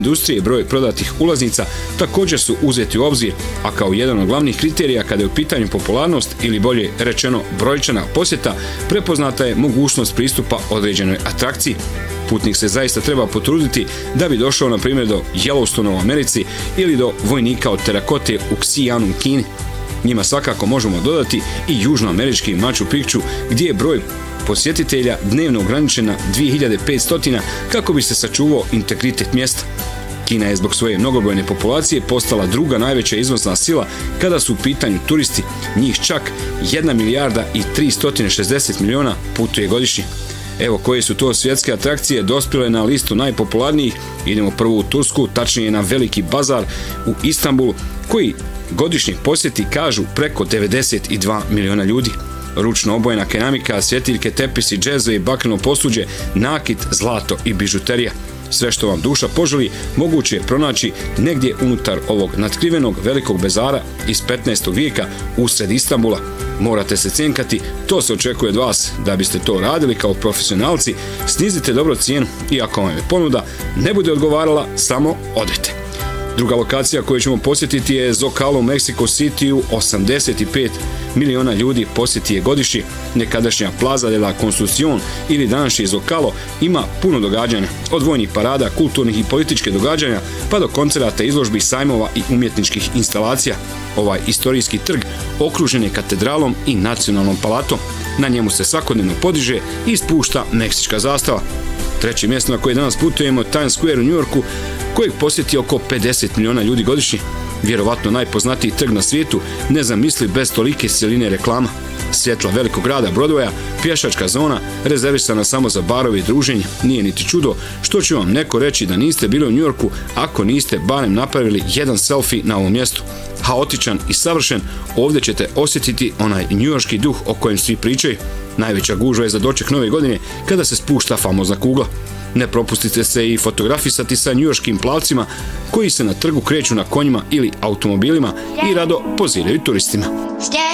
industrije broj prodatih ulaznica također su uzeti u obzir, a kao jedan od glavnih kriterija kada je u pitanju popularnost ili bolje rečeno brojčana posjeta prepoznata je mogućnost pristupa određenoj atrakciji. Putnik se zaista treba potruditi da bi došao na primjer do Yellowstonea u Americi ili do vojnika od terakote u Xi'anu u Kini. Njima svakako možemo dodati i južnoamerički Machu Picchu gdje je broj posjetitelja dnevno ograničen na 2500 kako bi se sačuvao integritet mjesta. Kina je zbog svoje mnogobrojne populacije postala druga najveća izvozna sila kada su u pitanju turisti, njih čak 1 milijarda i 360 miliona putuje godišnje. Evo koje su to svjetske atrakcije dospjele na listu najpopularnijih. Idemo prvo u Tursku, tačnije na veliki bazar u Istanbulu, koji godišnje posjeti kažu preko 92 miliona ljudi. Ručno obojena keramika, svjetiljke, tepisi, džeze i bakreno posuđe, nakit, zlato i bižuterija. Sve što vam duša poželi moguće je pronaći negdje unutar ovog natkrivenog velikog bazara iz 15. vijeka usred Istanbula. Morate se cjenkati, to se očekuje od vas. Da biste to radili kao profesionalci, snizite dobro cijenu i ako vam je ponuda ne bude odgovarala, samo odete. Druga lokacija koju ćemo posjetiti je Zocalo u Mexico City-u, 85 miliona ljudi posjeti je godišnje. Nekadašnja Plaza de la Constitución ili današnji Zocalo ima puno događanja, od vojnih parada, kulturnih i političkih događanja pa do koncerata, izložbi, sajmova i umjetničkih instalacija. Ovaj istorijski trg okružen je katedralom i nacionalnom palatom. Na njemu se svakodnevno podiže i spušta meksička zastava. Treće mjesto na koje danas putujemo je Times Square u New Yorku, kojeg posjeti oko 50 miliona ljudi godišnje. Vjerovatno najpoznatiji trg na svijetu, nezamisliv bez tolike siline reklama. Svjetla velikog grada Broadwaya, pješačka zona, rezervisana samo za barove i druženje. Nije niti čudo što će vam neko reći da niste bili u New Yorku ako niste barem napravili jedan selfie na ovom mjestu. Haotičan i savršen, ovdje ćete osjetiti onaj njujorški duh o kojem svi pričaju. Najveća gužva je za doček nove godine kada se spušta famozna kugla. Ne propustite se i fotografisati sa njujorškim plavcima koji se na trgu kreću na konjima ili automobilima i rado poziraju turistima.